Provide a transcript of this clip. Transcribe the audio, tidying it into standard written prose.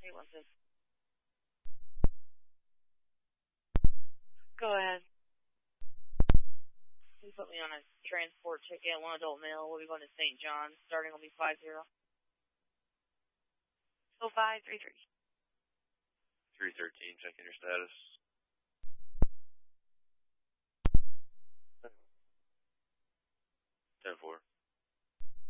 816. Go ahead. Please put me on a transport ticket, 1 adult male. We'll be going to St. John's. Starting will be 50. 0533. 313, checking your status.